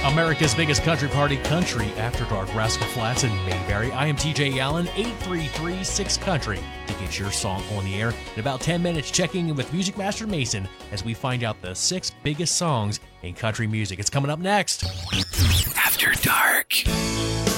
America's biggest country party, Country After Dark, Rascal Flatts and Mayberry. I am TJ Allen, 833-6Country, to get your song on the air. In about 10 minutes, checking in with Music Master Mason as we find out the 6 biggest songs in country music. It's coming up next. After Dark.